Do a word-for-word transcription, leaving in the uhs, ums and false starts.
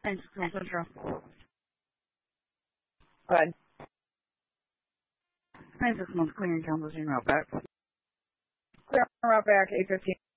Thanks, Central. Go ahead. Hi, this one's clearing council, Gene Route back. Clear route back, eight fifteen.